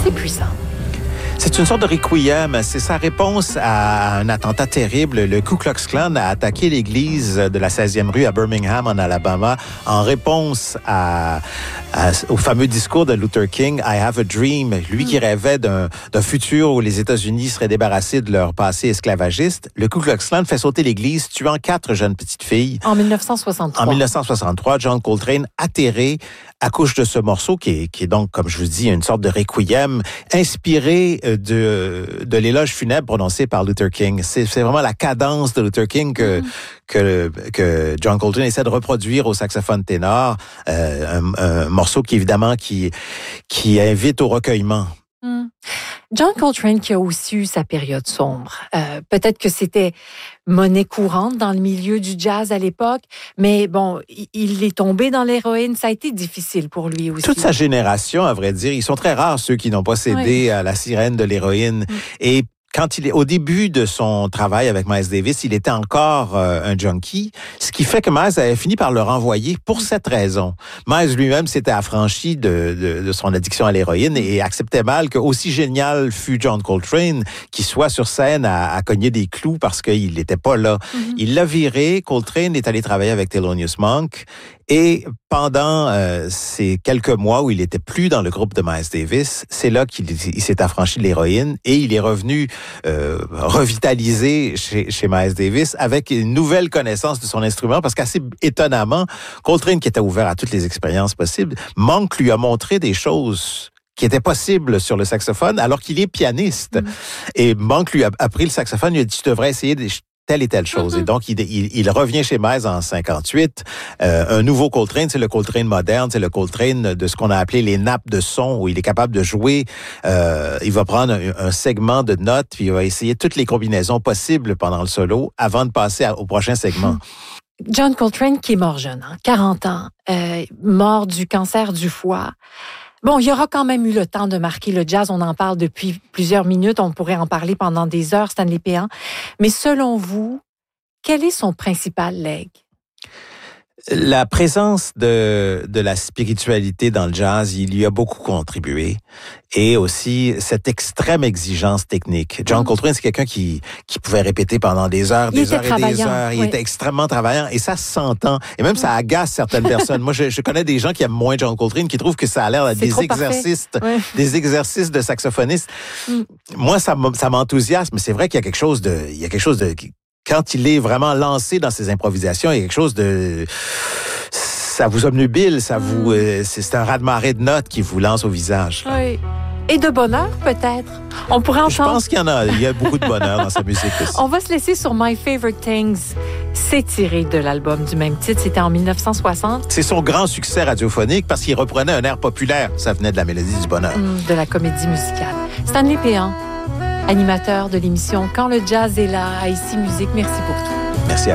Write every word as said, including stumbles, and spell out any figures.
C'est puissant. C'est une sorte de requiem. C'est sa réponse à un attentat terrible. Le Ku Klux Klan a attaqué l'église de la seizième rue à Birmingham, en Alabama, en réponse à, à, au fameux discours de Luther King, I have a dream. Lui qui rêvait d'un, d'un futur où les États-Unis seraient débarrassés de leur passé esclavagiste. Le Ku Klux Klan fait sauter l'église, tuant quatre jeunes petites filles. En dix-neuf cent soixante-trois. En dix-neuf cent soixante-trois, John Coltrane, atterré, accouche de ce morceau qui est, qui est donc, comme je vous dis, une sorte de requiem inspiré de, de l'éloge funèbre prononcé par Luther King. C'est, c'est vraiment la cadence de Luther King que, mm. que, que John Coltrane essaie de reproduire au saxophone ténor. Euh, un, un morceau qui, évidemment, qui, qui invite au recueillement. Mm. John Coltrane qui a aussi eu sa période sombre. Euh, peut-être que c'était monnaie courante dans le milieu du jazz à l'époque, mais bon, il est tombé dans l'héroïne. Ça a été difficile pour lui aussi. Toute sa génération, à vrai dire, ils sont très rares ceux qui n'ont pas cédé oui. à la sirène de l'héroïne. Mm. Et quand il est au début de son travail avec Miles Davis, il était encore euh, un junkie, ce qui fait que Miles avait fini par le renvoyer pour cette raison. Miles lui-même s'était affranchi de, de, de son addiction à l'héroïne et acceptait mal que, aussi génial fut John Coltrane, qu'il soit sur scène à, à cogner des clous parce qu'il n'était pas là. Mm-hmm. Il l'a viré. Coltrane est allé travailler avec Thelonious Monk. Et pendant euh, ces quelques mois où il était plus dans le groupe de Miles Davis, c'est là qu'il il s'est affranchi de l'héroïne et il est revenu euh, revitalisé chez, chez Miles Davis avec une nouvelle connaissance de son instrument parce qu'assez étonnamment, Coltrane qui était ouvert à toutes les expériences possibles, Monk lui a montré des choses qui étaient possibles sur le saxophone alors qu'il est pianiste. Mm. Et Monk lui a appris le saxophone, il a dit tu devrais essayer des telle et telle chose. Mm-hmm. Et donc, il, il, il revient chez Miles en cinquante-huit. Euh, un nouveau Coltrane, c'est le Coltrane moderne, c'est le Coltrane de ce qu'on a appelé les nappes de son, où il est capable de jouer. Euh, il va prendre un, un segment de notes, puis il va essayer toutes les combinaisons possibles pendant le solo avant de passer à, au prochain segment. John Coltrane, qui est mort jeune, hein, quarante ans, euh, mort du cancer du foie. Bon, il y aura quand même eu le temps de marquer le jazz. On en parle depuis plusieurs minutes. On pourrait en parler pendant des heures, Stanley Péan. Mais selon vous, quel est son principal legs? La présence de, de la spiritualité dans le jazz, il y a beaucoup contribué. Et aussi, cette extrême exigence technique. John mmh. Coltrane, c'est quelqu'un qui, qui pouvait répéter pendant des heures, il des heures et des heures. Il oui. était extrêmement travaillant et ça s'entend. Et même, mmh. ça agace certaines personnes. Moi, je, je connais des gens qui aiment moins John Coltrane, qui trouvent que ça a l'air d'être des exercices, ouais. des exercices de saxophoniste. Mmh. Moi, ça, ça m'enthousiasme. Mais c'est vrai qu'il y a quelque chose de, il y a quelque chose de, quand il est vraiment lancé dans ses improvisations, il y a quelque chose de... Ça vous obnubile, ça vous... Mm. Euh, c'est, c'est un raz-de-marée de notes qui vous lance au visage. Oui. Et de bonheur, peut-être. On pourrait entendre... Je pense qu'il y en a. Il y a beaucoup de bonheur dans sa musique aussi. On va se laisser sur My Favorite Things. C'est tiré de l'album du même titre. C'était en dix-neuf cent soixante. C'est son grand succès radiophonique parce qu'il reprenait un air populaire. Ça venait de la mélodie du bonheur. Mm, de la comédie musicale. Stanley Péan, animateur de l'émission Quand le jazz est là à Ici Musique. Merci pour tout. Merci à vous.